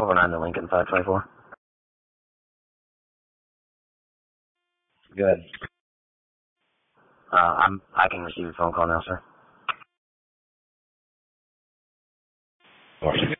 449 to Lincoln 524. Good. I can receive a phone call now, sir. Washington.